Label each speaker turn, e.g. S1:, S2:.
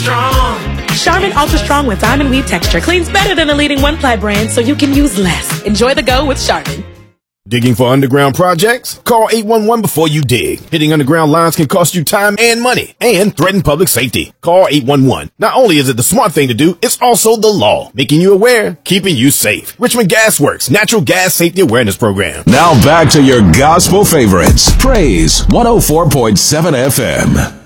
S1: strong.
S2: Charmin Ultra Strong with diamond weave texture cleans better than the leading one-ply brand, so you can use less. Enjoy the go with Charmin.
S3: Digging for underground projects? Call 811 before you dig. Hitting underground lines can cost you time and money and threaten public safety. Call 811. Not only is it the smart thing to do, it's also the law, making you aware, keeping you safe. Richmond Gas Works Natural Gas Safety Awareness Program.
S4: Now back to your gospel favorites. Praise 104.7 FM.